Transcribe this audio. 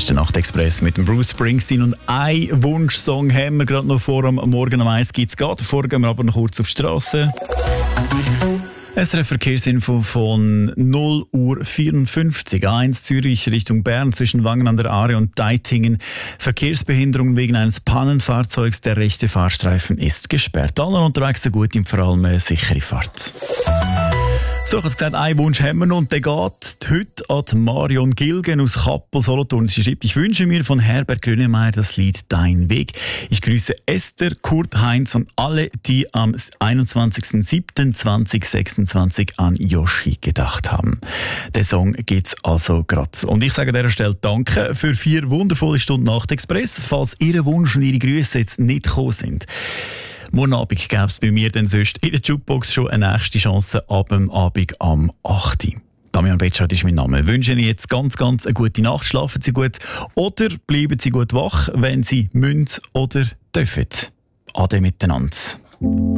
ist der Nachtexpress mit dem Bruce Springsteen und ein Wunschsong haben wir gerade noch vor dem Morgen um 1 gibt's geht. Davor gehen wir aber noch kurz auf die Straße. SRF Verkehrsinfo von 0:54 A1 Zürich Richtung Bern zwischen Wangen an der Aare und Deitingen. Verkehrsbehinderung wegen eines Pannenfahrzeugs. Der rechte Fahrstreifen ist gesperrt. Alle unterwegs so gut, vor allem eine sichere Fahrt. So, ich habe gesagt, einen Wunsch haben wir noch und der geht heute an Marion Gilgen aus Kappel-Solothurn. Sie schreibt, ich wünsche mir von Herbert Grönemeyer das Lied «Dein Weg». Ich grüße Esther, Kurt, Heinz und alle, die am 21.07.2026 an Yoshi gedacht haben. Der Song gibt's also gerade. Und ich sage an dieser Stelle Danke für 4 wundervolle Stunden Nachtexpress. Falls Ihr Wunsch und Ihre Grüße jetzt nicht gekommen sind, morgen Abend gäbe es bei mir dann sonst in der Jukebox schon eine nächste Chance ab dem Abend am 8. Damian Betschart ist mein Name. Ich wünsche Ihnen jetzt ganz eine gute Nacht. Schlafen Sie gut oder bleiben Sie gut wach, wenn Sie müssen oder dürfen. Ade miteinander.